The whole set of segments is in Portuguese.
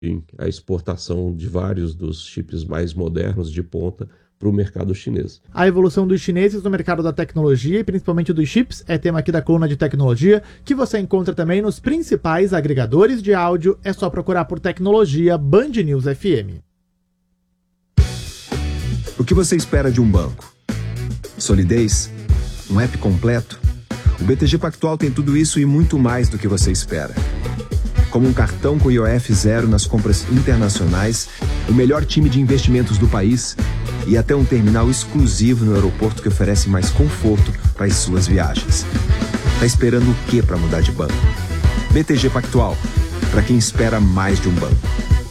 a exportação de vários dos chips mais modernos de ponta para o mercado chinês. A evolução dos chineses no mercado da tecnologia e principalmente dos chips é tema aqui da coluna de tecnologia, que você encontra também nos principais agregadores de áudio. É só procurar por Tecnologia Band News FM. O que você espera de um banco? Solidez? Um app completo? O BTG Pactual tem tudo isso e muito mais do que você espera. Como um cartão com IOF zero nas compras internacionais, o melhor time de investimentos do país e até um terminal exclusivo no aeroporto que oferece mais conforto para as suas viagens. Tá esperando o quê para mudar de banco? BTG Pactual, para quem espera mais de um banco.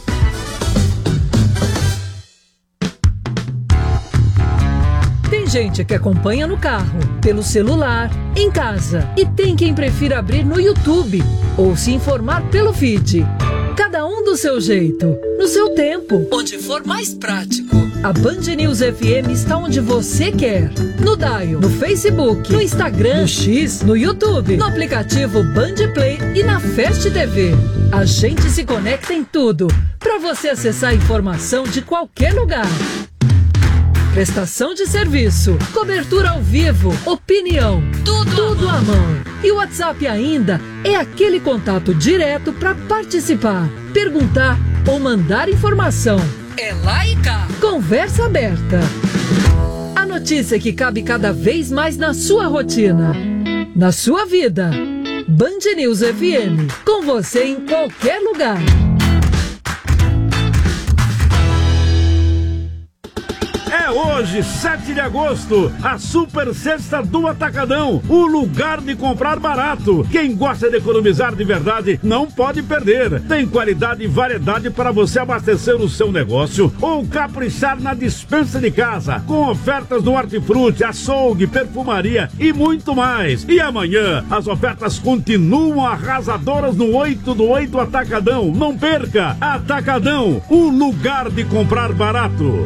Tem gente que acompanha no carro, pelo celular, em casa. E tem quem prefira abrir no YouTube ou se informar pelo feed. Cada um do seu jeito, no seu tempo, onde for mais prático. A Band News FM está onde você quer. No Dial, no Facebook, no Instagram, no X, no YouTube, no aplicativo Band Play e na Fast TV. A gente se conecta em tudo, para você acessar a informação de qualquer lugar. Prestação de serviço, cobertura ao vivo, opinião, tudo à mão. E o WhatsApp ainda é aquele contato direto para participar, perguntar ou mandar informação. É lá e cá. Conversa aberta. A notícia que cabe cada vez mais na sua rotina, na sua vida. Band News FM, com você em qualquer lugar. É hoje, 7 de agosto, a Super Sexta do Atacadão, o lugar de comprar barato. Quem gosta de economizar de verdade não pode perder. Tem qualidade e variedade para você abastecer o seu negócio ou caprichar na despensa de casa, com ofertas no hortifruti, açougue, perfumaria e muito mais. E amanhã, as ofertas continuam arrasadoras no 8 do 8 Atacadão. Não perca! Atacadão, o lugar de comprar barato.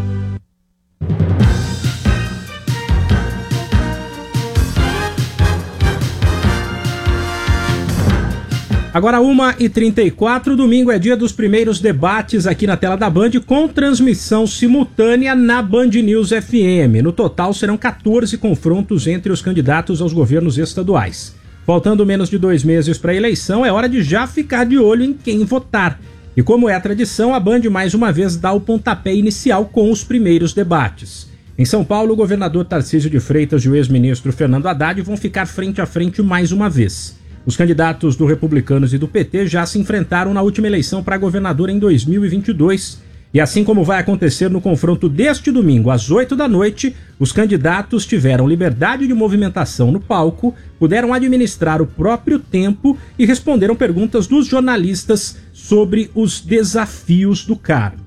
Agora 1h34, domingo é dia dos primeiros debates aqui na tela da Band, com transmissão simultânea na Band News FM. No total serão 14 confrontos entre os candidatos aos governos estaduais. Faltando menos de 2 meses para a eleição, é hora de já ficar de olho em quem votar. E como é a tradição, a Band mais uma vez dá o pontapé inicial com os primeiros debates. Em São Paulo, o governador Tarcísio de Freitas e o ex-ministro Fernando Haddad vão ficar frente a frente mais uma vez. Os candidatos do Republicanos e do PT já se enfrentaram na última eleição para governador em 2022. E assim como vai acontecer no confronto deste domingo, às 8 da noite, os candidatos tiveram liberdade de movimentação no palco, puderam administrar o próprio tempo e responderam perguntas dos jornalistas sobre os desafios do cargo.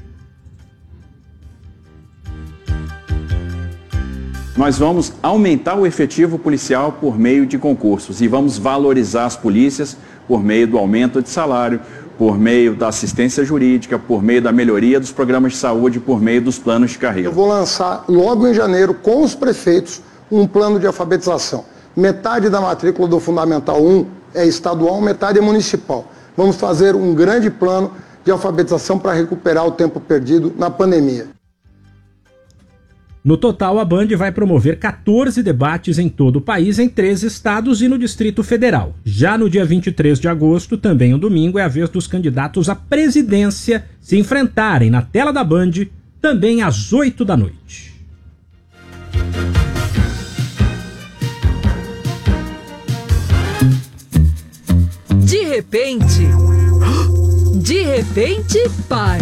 Nós vamos aumentar o efetivo policial por meio de concursos e vamos valorizar as polícias por meio do aumento de salário, por meio da assistência jurídica, por meio da melhoria dos programas de saúde, por meio dos planos de carreira. Eu vou lançar logo em janeiro com os prefeitos um plano de alfabetização. Metade da matrícula do Fundamental 1 é estadual, metade é municipal. Vamos fazer um grande plano de alfabetização para recuperar o tempo perdido na pandemia. No total, a Band vai promover 14 debates em todo o país, em 3 estados e no Distrito Federal. Já no dia 23 de agosto, também um domingo, é a vez dos candidatos à presidência se enfrentarem na tela da Band, também às 8 da noite. De repente, pai.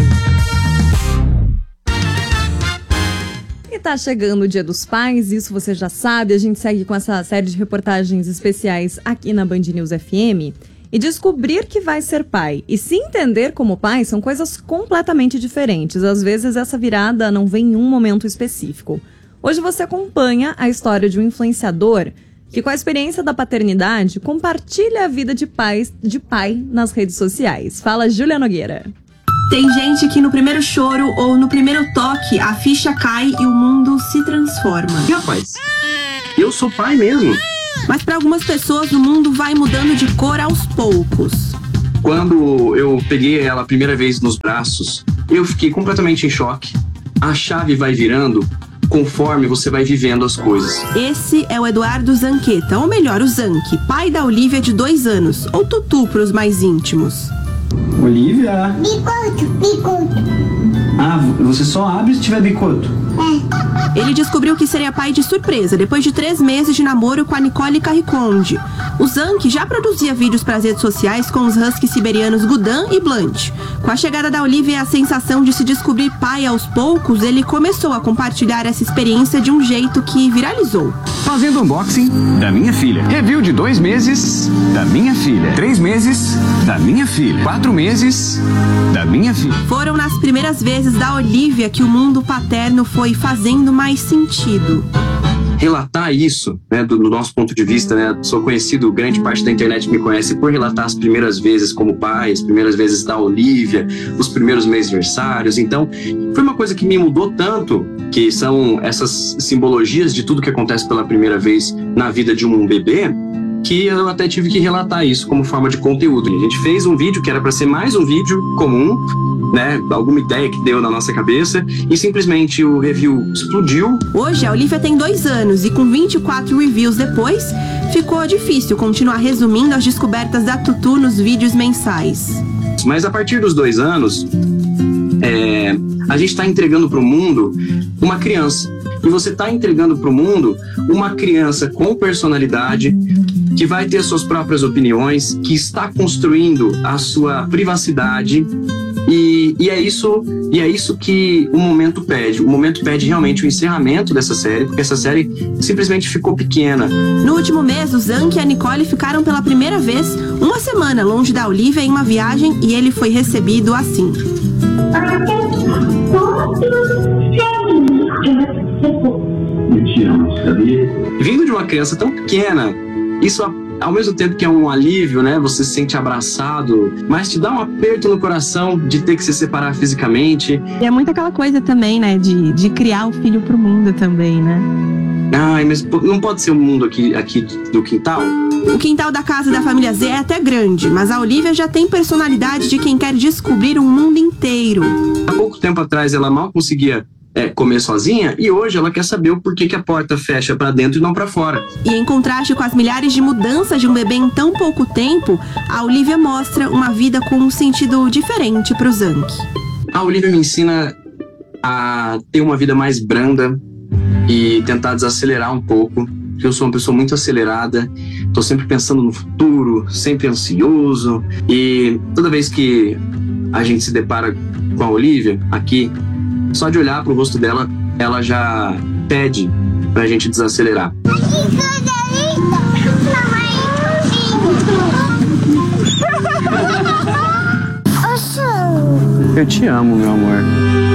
E tá chegando o Dia dos Pais, isso você já sabe, a gente segue com essa série de reportagens especiais aqui na Band News FM. E descobrir que vai ser pai e se entender como pai são coisas completamente diferentes. Às vezes essa virada não vem em um momento específico. Hoje você acompanha a história de um influenciador que, com a experiência da paternidade, compartilha a vida de pai nas redes sociais. Fala, Júlia Nogueira. Tem gente que no primeiro choro ou no primeiro toque a ficha cai e o mundo se transforma. E rapaz, eu sou pai mesmo. Mas para algumas pessoas o mundo vai mudando de cor aos poucos. Quando eu peguei ela a primeira vez nos braços, eu fiquei completamente em choque. A chave vai virando conforme você vai vivendo as coisas. Esse é o Eduardo Zanqueta, ou melhor, o Zanque, pai da Olivia de 2 anos, ou Tutu para os mais íntimos. Olivia? Bicoto. Ah, você só abre se tiver bicoto. Ele descobriu que seria pai de surpresa depois de 3 meses de namoro com a Nicole Carriconde. O Zanque já produzia vídeos para as redes sociais com os huskies siberianos Gudan e Blunt. Com a chegada da Olivia e a sensação de se descobrir pai aos poucos, ele começou a compartilhar essa experiência de um jeito que viralizou. Fazendo unboxing da minha filha. Review de 2 meses da minha filha. 3 meses da minha filha. 4 meses da minha filha. Foram nas primeiras vezes da Olivia que o mundo paterno foi fazendo mais sentido. Relatar isso, né, do nosso ponto de vista, né, sou conhecido, grande parte da internet me conhece por relatar as primeiras vezes como pai, as primeiras vezes da Olivia, os primeiros mêsversários. Então, foi uma coisa que me mudou tanto, que são essas simbologias de tudo que acontece pela primeira vez na vida de um bebê, que eu até tive que relatar isso como forma de conteúdo. A gente fez um vídeo que era para ser mais um vídeo comum, né, alguma ideia que deu na nossa cabeça, e simplesmente o review explodiu. Hoje a Olivia tem 2 anos e com 24 reviews depois, ficou difícil continuar resumindo as descobertas da Tutu nos vídeos mensais. Mas a partir dos 2 anos, a gente está entregando para o mundo uma criança. E você está entregando para o mundo uma criança com personalidade, que vai ter suas próprias opiniões, que está construindo a sua privacidade. E é isso que o momento pede. O momento pede realmente o encerramento dessa série, porque essa série simplesmente ficou pequena. No último mês, o Zanque e a Nicole ficaram pela primeira vez 1 semana longe da Olivia em uma viagem e ele foi recebido assim. Eu te amo, sabia? Vindo de uma criança tão pequena, isso ao mesmo tempo que é um alívio, né? Você se sente abraçado, mas te dá um aperto no coração de ter que se separar fisicamente. E é muito aquela coisa também, né? De criar o filho pro mundo também, né? Ai, mas não pode ser um mundo aqui do quintal? O quintal da casa da família Z é até grande, mas a Olivia já tem personalidade de quem quer descobrir um mundo inteiro. Há pouco tempo atrás ela mal conseguia comer sozinha, e hoje ela quer saber o porquê que a porta fecha para dentro e não para fora. E em contraste com as milhares de mudanças de um bebê em tão pouco tempo, a Olivia mostra uma vida com um sentido diferente pro Zanque. A Olivia me ensina a ter uma vida mais branda e tentar desacelerar um pouco. Eu sou uma pessoa muito acelerada, tô sempre pensando no futuro, sempre ansioso, e toda vez que a gente se depara com a Olivia aqui, só de olhar pro rosto dela, ela já pede pra gente desacelerar. Eu te amo, meu amor.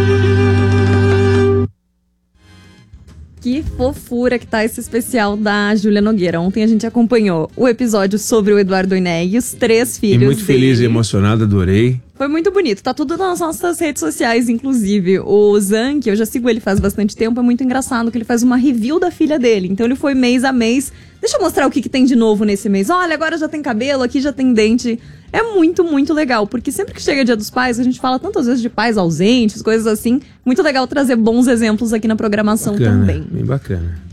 Que fofura que tá esse especial da Júlia Nogueira. Ontem a gente acompanhou o episódio sobre o Eduardo Oiné e os 3 filhos dele. Muito feliz e emocionado, adorei. Foi muito bonito, tá tudo nas nossas redes sociais, inclusive. O Zanque, eu já sigo ele faz bastante tempo, é muito engraçado que ele faz uma review da filha dele. Então ele foi mês a mês. Deixa eu mostrar o que tem de novo nesse mês. Olha, agora já tem cabelo, aqui já tem dente. É muito, muito legal, porque sempre que chega Dia dos Pais, a gente fala tantas vezes de pais ausentes, coisas assim. Muito legal trazer bons exemplos aqui na programação bacana, também. Bem bacana.